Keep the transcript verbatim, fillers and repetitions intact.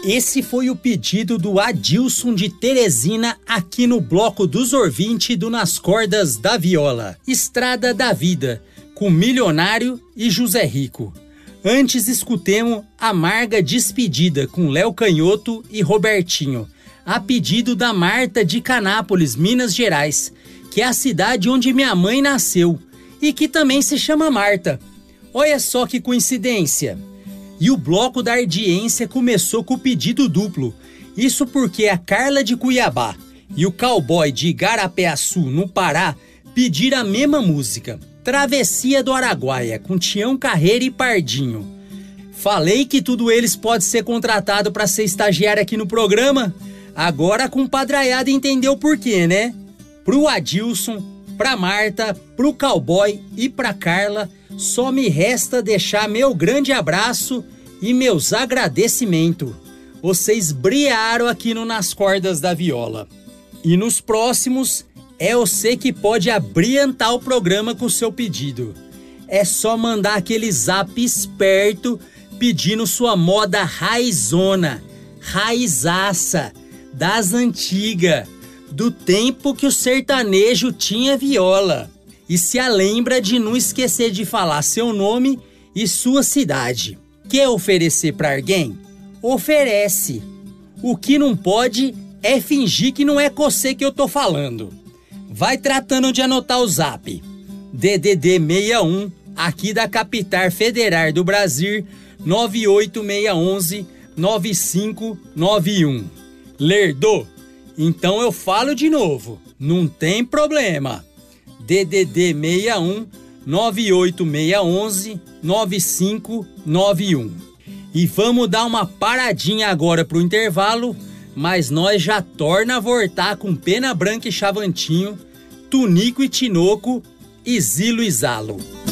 Esse foi o pedido do Adilson de Teresina aqui no bloco dos ouvintes do Nas Cordas da Viola. Estrada da Vida, com Milionário e José Rico. Antes escutemos Amarga Despedida com Léo Canhoto e Robertinho, a pedido da Marta de Canápolis, Minas Gerais, que é a cidade onde minha mãe nasceu e que também se chama Marta. Olha só que coincidência. E o bloco da audiência começou com o pedido duplo. Isso porque a Carla de Cuiabá e o Cowboy de Igarapé-Açu, no Pará, pediram a mesma música. Travessia do Araguaia, com Tião Carreira e Pardinho. Falei que tudo eles pode ser contratado para ser estagiário aqui no programa. Agora com padraiada entendeu o porquê, né? Pro Adilson, pra Marta, pro Cowboy e pra Carla, só me resta deixar meu grande abraço e meus agradecimentos. Vocês brilharam aqui no Nas Cordas da Viola. E nos próximos, é você que pode abrilhantar o programa com o seu pedido. É só mandar aquele zap esperto pedindo sua moda raizona, raizaça, das antigas, do tempo que o sertanejo tinha viola. E se a lembra de não esquecer de falar seu nome e sua cidade. Quer oferecer para alguém? Oferece. O que não pode é fingir que não é você que eu tô falando. Vai tratando de anotar o zap. D D D sessenta e um, aqui da capital federal do Brasil, nove oito seis um um, nove cinco nove um. Lerdo, então eu falo de novo, não tem problema. D D D sessenta e um, nove oito seis um um, nove cinco nove um. E vamos dar uma paradinha agora pro intervalo, mas nós já torna a voltar com Pena Branca e Chavantinho, Tunico e Tinoco e Zilo e Zalo.